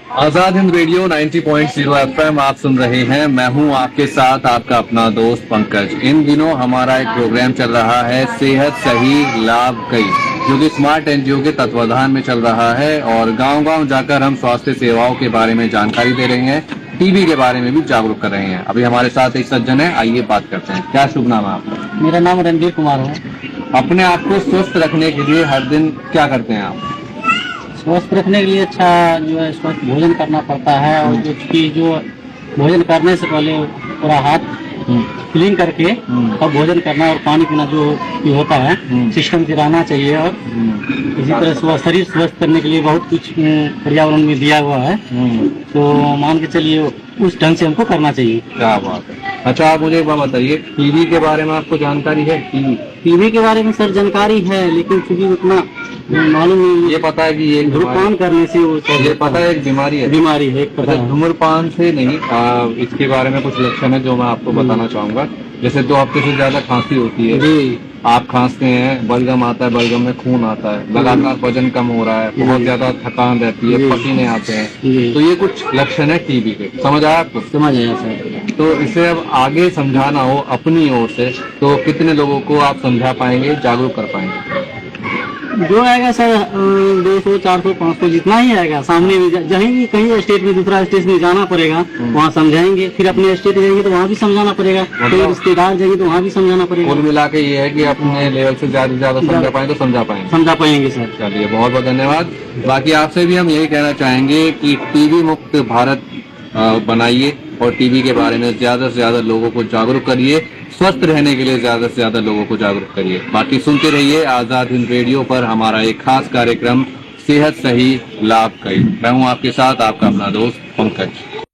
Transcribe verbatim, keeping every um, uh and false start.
Azad Hind radio नब्बे point शून्य FM आप सुन रहे हैं। मैं हूं आपके साथ आपका अपना दोस्त पंकज। इन दिनों हमारा एक प्रोग्राम चल रहा है सेहत सही लाभ कई, जो कि स्मार्ट एनजीओ के तत्वाधान में चल रहा है और गांव-गांव जाकर हम स्वास्थ्य सेवाओं के बारे में जानकारी दे रहे हैं, टीबी के बारे में भी जागरूक कर रहे हैं। अभी हमारे साथ एक सज्जन है, आइए बात करते हैं। क्या शुभ नाम है आपका? मेरा नाम रणधीर कुमार है। अपने आप को स्वस्थ रखने के लिए हर दिन क्या करते हैं आप? स्वस्थ रखने के लिए अच्छा जो है स्वस्थ भोजन करना पड़ता है, और जो कि जो भोजन करने से पहले पूरा हाथ क्लीन करके और भोजन करना और पानी पीना जो भी होता है सिस्टम से रहना चाहिए। और इसी तरह स्वस्थ शरीर स्वस्थ करने के लिए बहुत कुछ पर्यावरण में दिया हुआ है, तो मान के चलिए उस ढंग से हमको करना चाहिए। क्या बात है। अच्छा, आप मुझे एक बात बताइए, टीबी के बारे में आपको जानकारी है? टीबी टीबी के बारे में सर जानकारी है, लेकिन चूंकि उतना मालूम नहीं। ये पता है कि ये धूम्रपान करने से वो ये पता है एक बीमारी है। बीमारी है, एक पता है। धूम्रपान से नहीं, आ, इसके बारे में कुछ लक्षण है जो मैं आपको बताना चाहूंगा। जैसे दो हफ्ते से ज्यादा खांसी होती है जी, आप खांसते हैं, बलगम आता है, बलगम में खून आता है, लगातार वजन कम हो रहा है, बहुत ज्यादा थकान रहती है, पसीने आते हैं, तो ये कुछ लक्षण है टीबी के। समझ आया आपको? समझ आया सर। तो इसे अब आगे समझाना हो अपनी ओर से तो कितने लोगों को आप समझा पाएंगे, जागरूक कर पाएंगे? जो आएगा सर दो सौ चार सौ पाँच सौ जितना ही आएगा, सामने में जहीं भी कहीं स्टेट में दूसरा स्टेट में जाना पड़ेगा, वहाँ समझाएंगे। फिर अपने स्टेट जाएंगे तो वहाँ भी समझाना पड़ेगा, कोई रिश्तेदार जाएंगे तो वहाँ भी समझाना पड़ेगा। कुल मिला के ये है कि अपने लेवल से ज्यादा से ज्यादा समझा पाए तो समझा पाएंगे समझा पाएंगे सर। चलिए, बहुत बहुत धन्यवाद। बाकी आपसे भी हम यही कहना चाहेंगे कि टीबी मुक्त भारत बनाइए और टीबी के बारे में ज्यादा से ज्यादा लोगों को जागरूक करिए, स्वस्थ रहने के लिए ज्यादा से ज्यादा लोगों को जागरूक करिए। बाकी सुनते रहिए आजाद हिंद रेडियो पर हमारा एक खास कार्यक्रम सेहत सही लाभ कई। मैं हूं आपके साथ आपका अपना दोस्त पंकज।